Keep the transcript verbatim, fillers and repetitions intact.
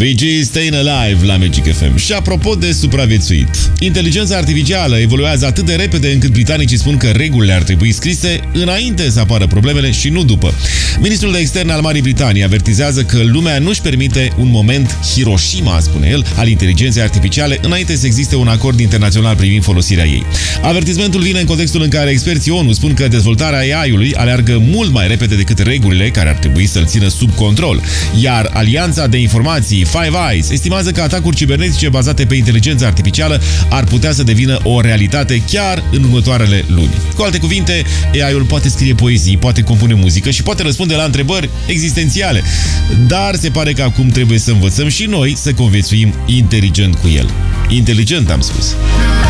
Bee Gees, Staying Alive la Magic F M. Și apropo de supraviețuit, inteligența artificială evoluează atât de repede încât britanicii spun că regulile ar trebui scrise înainte să apară problemele și nu după. Ministrul de externe al Marii Britanii avertizează că lumea nu-și permite un moment Hiroshima, spune el, al inteligenței artificiale înainte să existe un acord internațional privind folosirea ei. Avertismentul vine în contextul în care experții ONU spun că dezvoltarea A I-ului aleargă mult mai repede decât regulile care ar trebui să-l țină sub control. Iar Alianța de Informații Five Eyes estimează că atacuri cibernetice bazate pe inteligența artificială ar putea să devină o realitate chiar în următoarele luni. Cu alte cuvinte, A I-ul poate scrie poezii, poate compune muzică și poate răspunde la întrebări existențiale. Dar se pare că acum trebuie să învățăm și noi să conviețuim inteligent cu el. Inteligent, am spus.